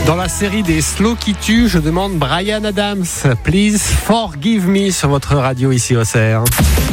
Dans la série des slow qui tuent, je demande Bryan Adams, Please Forgive Me sur votre radio ici au CERF.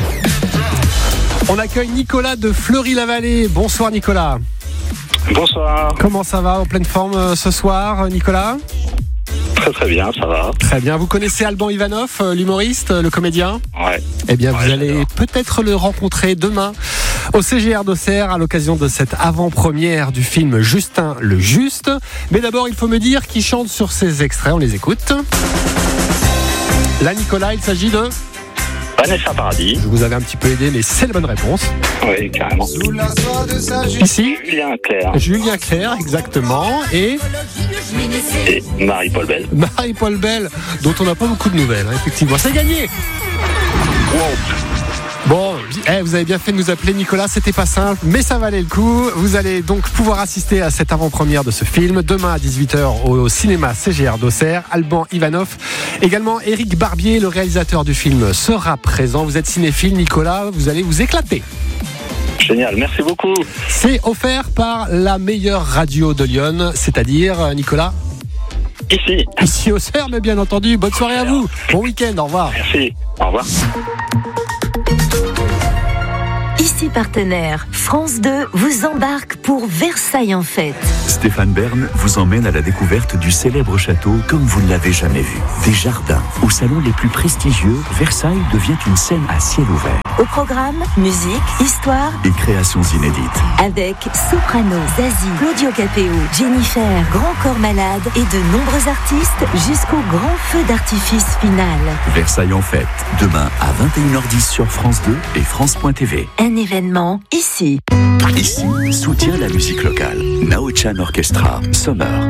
On accueille Nicolas de Fleury-la-Vallée. Bonsoir Nicolas. Bonsoir. Comment ça va, en pleine forme ce soir Nicolas ? Très bien, ça va. Très bien, vous connaissez Alban Ivanov, l'humoriste, le comédien ? Ouais. Eh bien, vous allez j'adore. peut-être le rencontrer demain au CGR d'Auxerre à l'occasion de cette avant-première du film Justin le Juste. Mais d'abord, il faut me dire qui chante sur ces extraits, on les écoute. Là, Nicolas, il s'agit de... Vanessa Paradis. Je vous avais un petit peu aidé, mais c'est la bonne réponse. Oui, carrément. Ici, Julien Clerc Julien Clerc, exactement, et et Marie-Paul Bell. Marie-Paul Bell, dont on n'a pas beaucoup de nouvelles, hein, effectivement. C'est gagné. Bon, vous avez bien fait de nous appeler Nicolas, c'était pas simple, mais ça valait le coup. Vous allez donc pouvoir assister à cette avant-première de ce film, demain à 18h au cinéma CGR d'Auxerre. Alban Ivanov, également Éric Barbier, le réalisateur du film, sera présent. Vous êtes cinéphile, Nicolas, vous allez vous éclater. Génial, merci beaucoup. C'est offert par la meilleure radio de Lyon, c'est-à-dire, Nicolas, Ici, au CERF, mais bien entendu. Bonne soirée à vous, bon week-end, au revoir. merci. Au revoir. Ici partenaire, France 2 vous embarque pour Versailles en fête. Stéphane Bern vous emmène à la découverte du célèbre château comme vous ne l'avez jamais vu. Des jardins, aux salons les plus prestigieux, Versailles devient une scène à ciel ouvert. Au programme, musique, histoire, Et créations inédites. avec Soprano, Zazie, Claudio Capéo, Jennifer, Grand Corps Malade et de nombreux artistes jusqu'au grand feu d'artifice final. Versailles en fête, demain à 21h10 sur France 2 et France.tv. Un événement ici. Ici, soutient la musique locale. Nao Chan Orchestra, Summer.